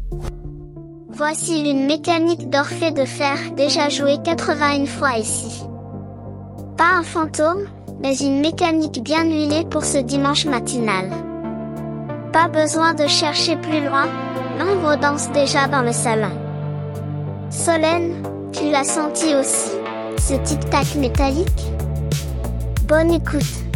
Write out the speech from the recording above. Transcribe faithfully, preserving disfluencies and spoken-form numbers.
Voici une mécanique d'Orphée de fer déjà jouée quatre-vingt-un fois ici. Pas un fantôme, mais une mécanique bien huilée pour ce dimanche matinal. Pas besoin de chercher plus loin, l'ombre danse déjà dans le salon. Solène, tu l'as senti aussi, ce tic-tac métallique? Bonne écoute.